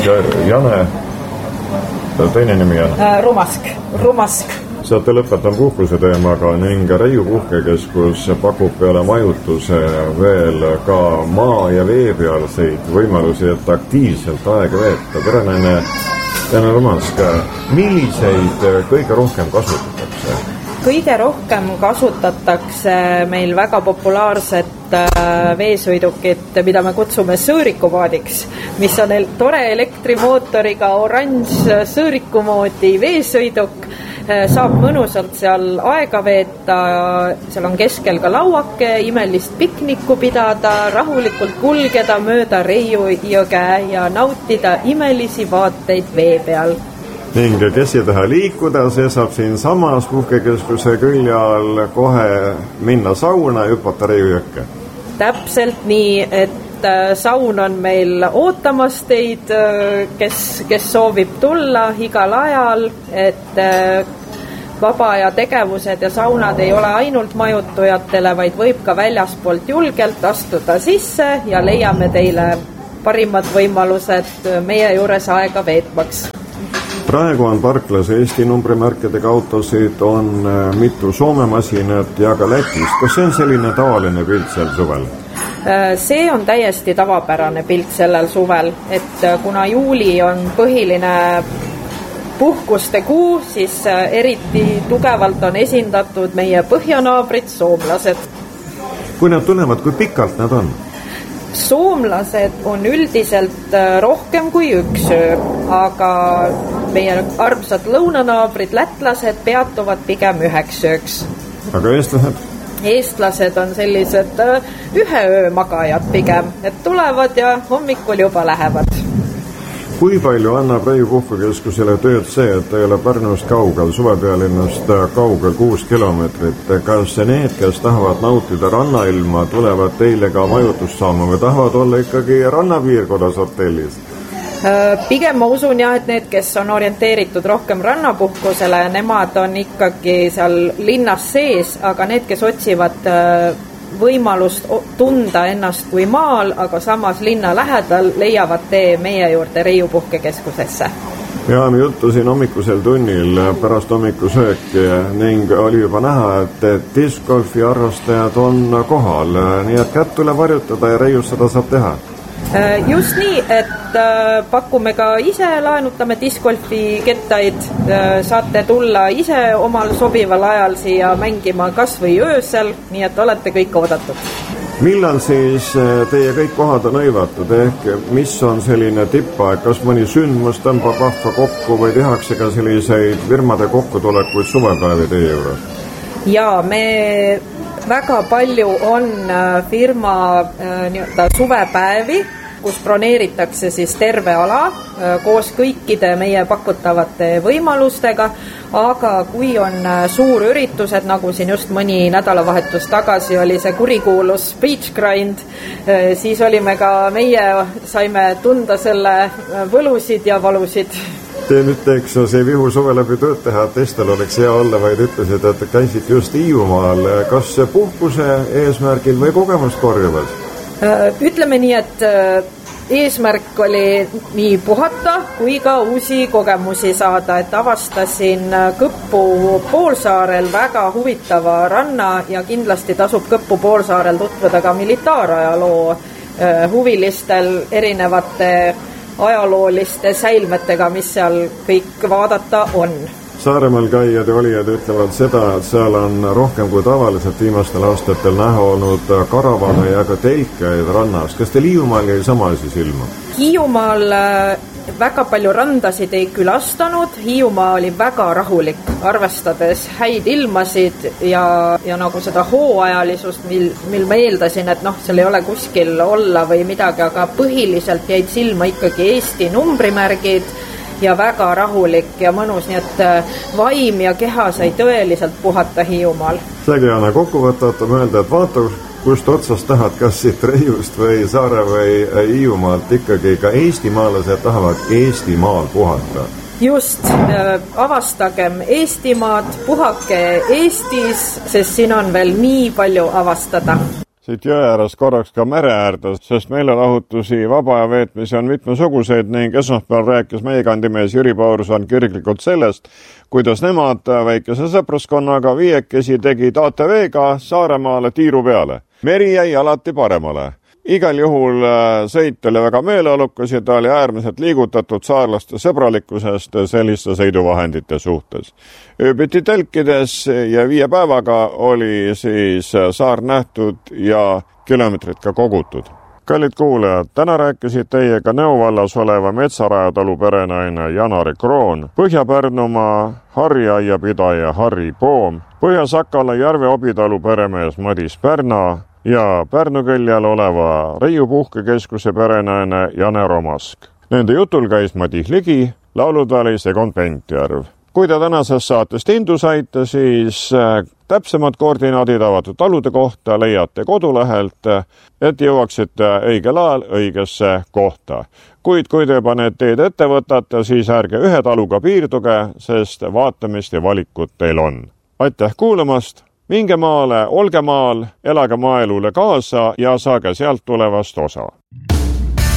Jane, teine nimi on? Rumask. Saate lõpetan puhkuse teemaga ning Reiu puhkekeskus pakub peale majutuse veel ka maa- ja veepealseid võimalusi, et aktiivselt aega veeta. Perenaine Jane Rumask, milliseid kõige rohkem kasutatakse? Kõige rohkem kasutatakse meil väga populaarset veesõidukit, mida me kutsume sõõrikupaadiks, mis on tore elektrimootoriga oranž sõõrikumoodi veesõiduk. Saab mõnusalt seal aega veeta, seal on keskel ka lauake, imelist pikniku pidada, rahulikult kulgeda mööda Reiu jõge ja nautida imelisi vaateid vee peal. Ning kes ei taha liikuda, see saab siin samas puhkekeskuse külje all kohe minna sauna ja hüpata Reiu jõkke. Täpselt nii, et saun on meil ootamas teid, kes soovib tulla igal ajal, et vaba ja tegevused ja saunad ei ole ainult majutujatele, vaid võib ka väljaspoolt julgelt astuda sisse ja leiame teile parimad võimalused meie juures aega veetmaks. Praegu on parklas Eesti numbrimärkidega autosid, on mitu Soome masinat ja ka Lätist. Kas see on selline tavaline pilt sel suvel? See on täiesti tavapärane pilt sellel suvel, et kuna juuli on põhiline puhkuste kuu, siis eriti tugevalt on esindatud meie põhjanaabrid, soomlased. Kui nad tulevad, kui pikalt nad on? Soomlased on üldiselt rohkem kui üks öö, aga meie armsad lõunanaabrid, lätlased peatuvad pigem üheks ööks. Aga eestlased? Eestlased on sellised ühe öö magajad pigem, et tulevad ja hommikul juba lähevad. Kui palju annab Reiu puhkekeskusele tööd see, et ei ole Pärnust kaugel, suvepealinnast kaugel 6 kilomeetrit? Kas need, kes tahavad nautida rannailma, tulevad teile ka majutust saama või tahavad olla ikkagi rannapiirkonnas hotellis? Pigem ma usun jah, et need, kes on orienteeritud rohkem rannapuhkusele, nemad on ikkagi seal linnas sees, aga need, kes otsivad võimalust tunda ennast kui maal, aga samas linna lähedal, leiavad tee meie juurde Reiu puhkekeskusesse. Ja me juttu siin hommikusel tunnil pärast hommikusööki ning oli juba näha, et discgolfi arvastajad on kohal, nii et kätt tuleb varjutada ja Reius seda saab teha. Just nii, et pakume ka ise, laenutame discgolfi kettaid, saate tulla ise omal sobival ajal siia mängima kas või öösel, nii et olete kõik oodatud. Millal siis teie kõik kohad on õivatud, ehk mis on selline tippaeg, kas mõni sündmus tõmbab rahva kokku või tehakse ka selliseid firmade kokkutulekuid suvepäevi teie juures? Jaa, me väga palju on firma suvepäevi, kus broneeritakse siis terve ala koos kõikide meie pakutavate võimalustega, aga kui on suurüritused, nagu siin just mõni nädalavahetus tagasi oli see kurikuulus Beach Grind, siis olime ka meie, saime tunda selle võlusid ja valusid. Te nüüd teeks see Vihu suve läbi tööd teha, et teistel oleks hea olla, vaid ütlesid, et käisid just Hiiumaal. Kas puhkuse eesmärgil või kogemust korjumas? Ütleme nii, et eesmärk oli nii puhata kui ka uusi kogemusi saada, et avastasin Kõppu poolsaarel väga huvitava ranna ja kindlasti tasub Kõppu poolsaarel tutvuda ka militaarajaloo huvilistel erinevate ajalooliste säilmetega, mis seal kõik vaadata on. Saaremaal käijad ja olijad ütlevad seda, et seal on rohkem kui tavaliselt viimastel aastatel näha olnud karavane ja ka telkeid rannas. Kas teil Hiiumaal jäi sama asi silma? Hiiumaal väga palju randasid ei külastanud, Hiiumaa oli väga rahulik, arvestades häid ilmasid ja nagu seda hooajalisust, mil ma eeldasin, et seal ei ole kuskil olla või midagi, aga põhiliselt jäid silma ikkagi Eesti numbrimärgid ja väga rahulik ja mõnus, nii et vaim ja keha sai tõeliselt puhata Hiiumaal. Seegi Anna kokkuvõtata mõelda, et vaata, kust otsast tahad, kas siit Reiust või Saare või Hiiumaalt, ikkagi ka eestimaalased tahavad Eestimaal puhata. Just, avastagem Eestimaad, puhake Eestis, sest siin on veel nii palju avastada. siit jõe ääres korraks ka mere äärde, sest meelelahutusi vaba aja veetmisi on mitmesuguseid ning esmaspäeval rääkis meie kandimees Jüri Paursson kirglikult sellest, kuidas nemad väikese sõpruskonnaga viiekesi tegid ATV-ga Saaremaale tiiru peale. Meri jäi alati paremale. Igal juhul sõit oli väga meeleolukas ja ta oli äärmiselt liigutatud saarlaste sõbralikkusest selliste sõiduvahendite suhtes. Ööbiti telkides ja 5 päevaga oli siis saar nähtud ja kilomeetrid ka kogutud. Kallid kuulajad, täna rääkisid teiega Nõo vallas oleva Metsaraja talu perenaine Janari Kroon, Põhja-Pärnumaa harriaiapidaja Harri Poom, Põhja-Sakala Järve Obitalu peremees Madis Pärna ja Pärnu küljel oleva Reiu puhkekeskuse perenaine Jane Romask. Nende jutul käis Madis Ligi, laulud oli Segon Pentjärv. Kui te tänasest saatest indu saite, siis täpsemad koordinaadid avatud talude kohta leiate kodulehelt, et jõuaksite õigel ajal õigesse kohta. Kuid kui te juba need teed ette võtate, siis ärge ühe taluga piirduge, sest vaatamist ja valikut teil on. Aitäh kuulamast! Minge maale, olge maal, elage maaelule kaasa ja saage sealt tulevast osa.